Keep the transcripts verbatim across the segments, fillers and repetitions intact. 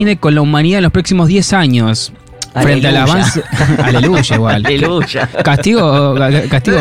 con la humanidad en los próximos diez años. Frente al avance. Aleluya, igual. Aleluya. Castigo. Castigo.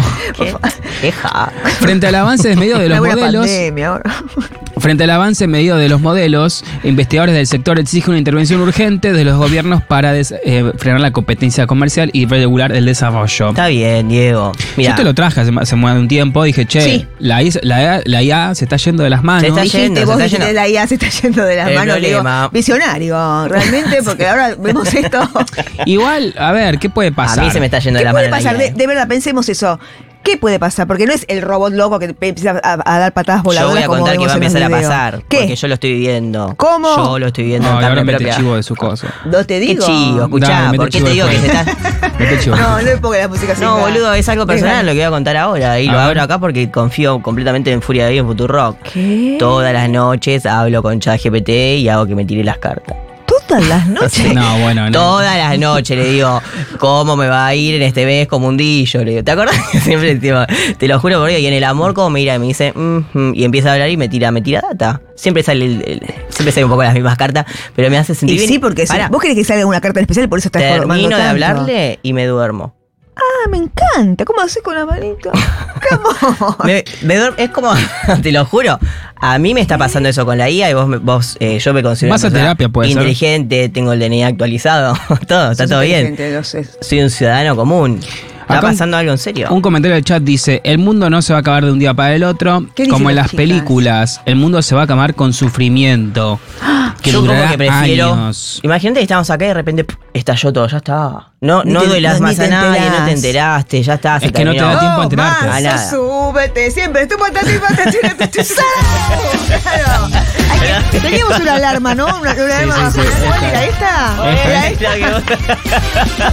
Eja. Frente al avance desmedido de los Una modelos. pandemia ahora. Frente al avance medido de los modelos, investigadores del sector exigen una intervención urgente de los gobiernos para des, eh, frenar la competencia comercial y regular el desarrollo. Está bien, Diego. Mirá. Yo te lo traje hace, hace más de un tiempo, dije, che, Sí. la, I, la, la I A se está yendo de las manos. Se está Dijiste, yendo, se vos está dijiste, yendo. la I A se está yendo de las El manos. Digo, problema. visionario, realmente, porque ahora vemos esto. Igual, a ver, ¿qué puede pasar? A mí se me está yendo de ¿Qué la puede mano. pasar? la I A. De, de verdad, pensemos eso. ¿Qué puede pasar? Porque no es el robot loco que empieza a, a dar patadas Yo voladoras. voy a como contar que vemos va a en los empezar a videos. pasar. ¿Qué? Porque yo lo estoy viviendo. ¿Cómo? Yo lo estoy viendo en No, y ahora carne mete propia. chivo de su cosa. No te Qué digo. chivo, escuchá. Dale, mete ¿Por qué chivo te digo que se después. está...? Mete chivo. No, no le pongas la música así. No, boludo, es algo personal Déjalo. lo que voy a contar ahora. Y A lo ver. abro acá porque confío completamente en Furia de Vida en Futurock. ¿Qué? Todas las noches hablo con ChatGPT y hago que me tire las cartas. Todas las noches. No, bueno, no. Todas las noches le digo, ¿cómo me va a ir en este mes como mundillo? Le digo, ¿te acordás? Siempre tipo, te lo juro por Dios. Y en el amor, como me mira y me dice, mm, mm, y empieza a hablar y me tira, me tira data. Siempre sale el- el- siempre sale un poco las mismas cartas, pero me hace sentir Y bien. sí, porque si- Pará, vos querés que salga una carta en especial, por eso estás formando termino de tanto. hablarle y me duermo. Ah, me encanta. ¿Cómo haces con la manito? ¿Cómo? Me- me duermo- es como, te lo juro, a mí me está pasando eso con la I A y vos, me- vos eh, yo me considero Vas una a persona terapia, puede ser. inteligente, tengo el D N I actualizado, todo, está Sos todo bien. inteligente, lo sé. Soy un ciudadano común. ¿Está Acá un- pasando algo en serio? Un comentario del chat dice, el mundo no se va a acabar de un día para el otro, ¿Qué dicen como en las las chicas? películas, el mundo se va a acabar con sufrimiento, que Yo como durará que prefiero. años. Imagínate que estamos acá y de repente ¡pum! Estalló todo, ya está. No, Ni no te- duelas ni más te a nadie, enterás. no te enteraste, ya está. Es se que no te terminó. da tiempo a enterarte. Más, A nada. súbete, siempre. Tú patatín, patatín, patatín. Claro. Ay, que- Teníamos una alarma, ¿no? Una, una alarma. sí, sí, ¿Cuál esta. era esta? Esta. ¿Era esta?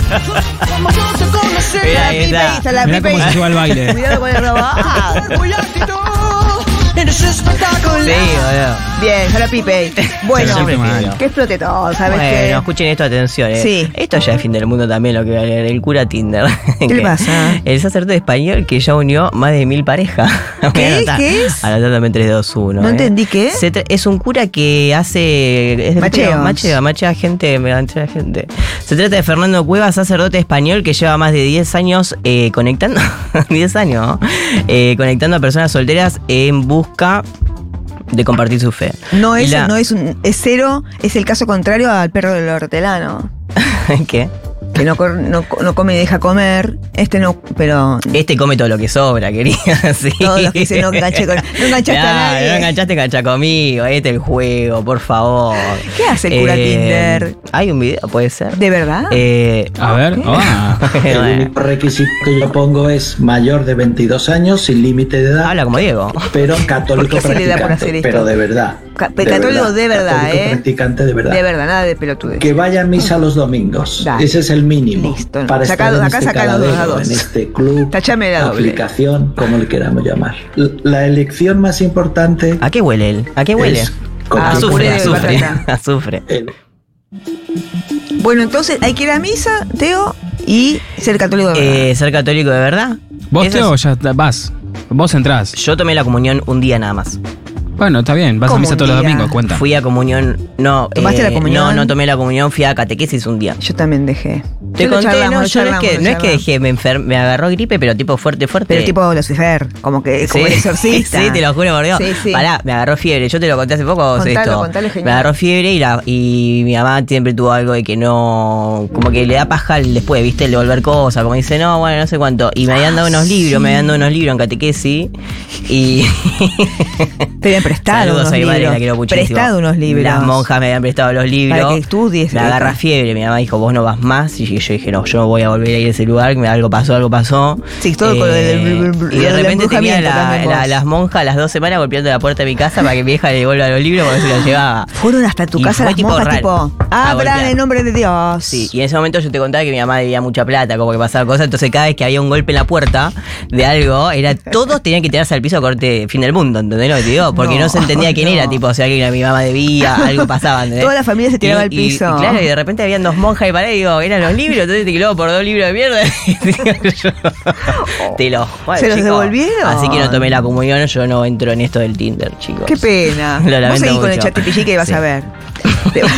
Mira, La ahí pipa, está. ahí está la Mirá pipa. cómo y- se sube al baile. Cuidado con el robot. Sí, boludo. Bien, ya la pipe. Bueno, Yo prefiero. que explote todo, ¿sabes Bueno, qué? escuchen esto, atención. Eh. Sí. Esto ya es fin del mundo también, lo que va a leer el cura Tinder. ¿Qué le pasa? El sacerdote español que ya unió más de mil parejas. Voy a ¿Qué? anotar. ¿Qué es? Anotar también tres, dos, uno. No eh. entendí, ¿qué? Se tra- es un cura que hace... Es de Macheos. Machea, machea gente, machea gente. Se trata de Fernando Cuevas, sacerdote español que lleva más de diez años eh, conectando... diez años, ¿no? Eh, conectando a personas solteras en busca de compartir su fe. No Y es, la- no es un, es cero, es el caso contrario al perro del hortelano. ¿Qué? Que no, cor- no, no come y deja comer. Este no, pero Este come todo lo que sobra, querida. Sí. todos los que dicen no enganché con, no enganchaste a Claro, nadie. no enganchaste, engancha conmigo. Este es el juego, por favor. ¿Qué hace el cura Tinder? Hay un video, puede ser. ¿De verdad? Eh, A ver, ah. El bueno, único requisito que yo pongo es mayor de veintidós años, sin límite de edad, habla como Diego. pero católico ¿Por qué se le da por hacer practicante. esto? Pero de verdad. Ca- católico de verdad, católico ¿eh? practicante de verdad. De verdad, nada de pelotudes. Que vaya a misa los domingos. Dale. Ese es el mínimo. Listo. Para Saca- estar en acá este saca los dos a caladero, dos. en este club, Tachame la doble. aplicación, como le queramos llamar. L- La elección más importante ¿A qué huele él? ¿A qué huele? es con Ah, qué Azufre, puré de azufre, batata. azufre. el- Bueno, entonces hay que ir a misa, Teo, y ser católico de verdad. Eh, ¿Ser católico de verdad? Vos, Eso Teo, es- ya vas. Vos entrás. Yo tomé la comunión un día nada más. Bueno, está bien, vas a ¿Cómo misa un todos los día? domingos, cuenta. Fui a comunión, no. ¿Tomaste la comunión? No, no tomé la comunión, fui a catequesis un día. Yo también dejé. Te Yo lo conté, charlamos, no, lo yo no es charlamos, que, lo no es que charlamos. dejé, me, enfer- me agarró gripe, pero tipo fuerte, fuerte. Pero tipo Lucifer, como que como Sí. el exorcista. Sí, te lo juro por Dios. Sí, sí. Pará, me agarró fiebre. Yo te lo conté hace poco. Contalo, esto. contalo, genial. Me agarró fiebre y, la, y mi mamá siempre tuvo algo de que no. Como que le da paja al después, ¿viste? El devolver cosas. Como dice, no, bueno, no sé cuánto. Y me habían dado unos libros, me habían dado unos libros en catequesis. Y. Te habían prestado Saludos unos a mi madre, libros. la quiero muchísimo. Prestado unos libros. Las monjas me habían prestado los libros. Para que estudies. Me agarra fiebre. Mi mamá dijo, vos no vas más. Y yo dije, no, yo no voy a volver a ir a ese lugar. que Algo pasó, algo pasó. Sí, todo con lo del- Y de lo del repente tenía embrujamiento la- también la- vos. las monjas a las dos semanas golpeando la puerta de mi casa para que mi vieja le devuelva los libros porque se los llevaba. Fueron hasta tu Y casa fue las tipo monjas, raro. tipo, A abran golpear. en nombre de Dios. Sí, y en ese momento yo te contaba que mi mamá debía mucha plata, como que pasaba cosas, entonces cada vez que había un golpe en la puerta de algo, era todos tenían que tirarse al piso a corte fin del mundo, ¿entendés lo que te digo? Porque no, No, se entendía quién no. era, tipo, o sea, que mi mamá debía, algo pasaba, ¿entendés? Toda la familia se tiraba Y- al y- piso. Y, claro, y de repente habían dos monjas y paré, y digo, eran los libros, entonces te quiló por dos libros de mierda. Te lo juro, ¿Se los chicos. devolvieron? Así que no tomé la comunión, yo no entro en esto del Tinder, chicos. Qué pena. Lo Vos lamento seguís con el mucho. chat y vas Sí. a ver.